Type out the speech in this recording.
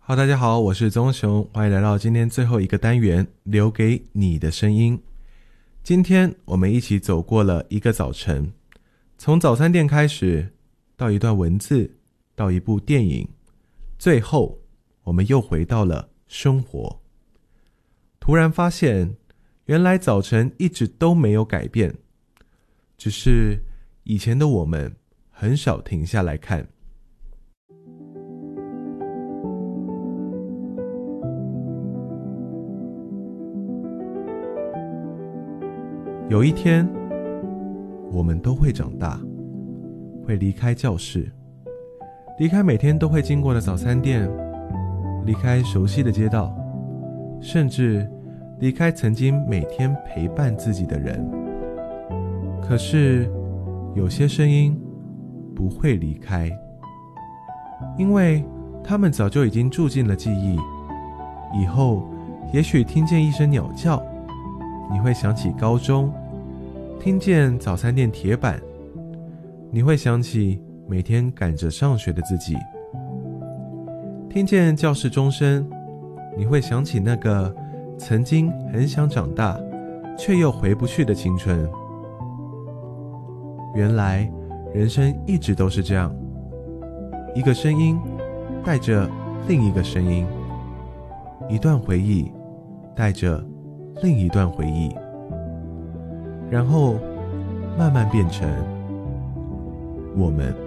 好，大家好，我是宗雄，欢迎来到今天最后一个单元，留给你的声音。今天我们一起走过了一个早晨，从早餐店开始，到一段文字，到一部电影，最后我们又回到了生活。突然发现，原来早晨一直都没有改变，只是以前的我们很少停下来看。有一天，我们都会长大，会离开教室，离开每天都会经过的早餐店，离开熟悉的街道，甚至离开曾经每天陪伴自己的人。可是，有些声音不会离开，因为他们早就已经住进了记忆。以后，也许听见一声鸟叫，你会想起高中，听见早餐店铁板，你会想起每天赶着上学的自己。听见教室钟声，你会想起那个曾经很想长大却又回不去的青春。原来人生一直都是这样，一个声音带着另一个声音，一段回忆带着另一段回忆，然后慢慢变成我们。